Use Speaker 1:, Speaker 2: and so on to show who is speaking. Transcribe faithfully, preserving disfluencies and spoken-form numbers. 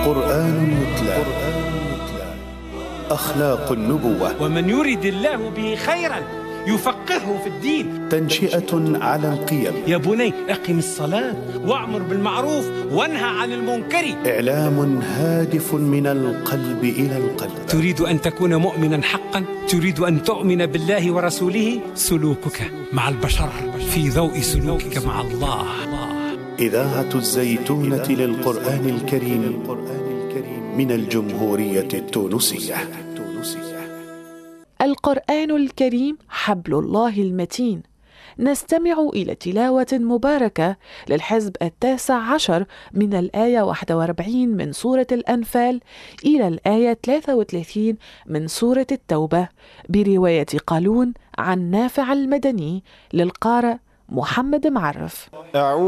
Speaker 1: قرآن يتلى أخلاق النبوة،
Speaker 2: ومن يرد الله به خيرا يفقهه في الدين.
Speaker 1: تنشئة على القيم.
Speaker 2: يا بني أقم الصلاة وأمر بالمعروف وانهى عن المنكر.
Speaker 1: إعلام هادف من القلب إلى القلب.
Speaker 2: تريد أن تكون مؤمنا حقا؟ تريد أن تؤمن بالله ورسوله؟ سلوكك مع البشر في ضوء سلوكك مع الله.
Speaker 1: إذاعة الزيتونة للقرآن الكريم من الجمهورية التونسية.
Speaker 3: القرآن الكريم حبل الله المتين. نستمع إلى تلاوة مباركة للحزب التاسع عشر من الآية واحد وأربعين من سورة الأنفال إلى الآية ثلاثة وثلاثين من سورة التوبة، برواية قالون عن نافع المدني، للقارئ محمد معرف.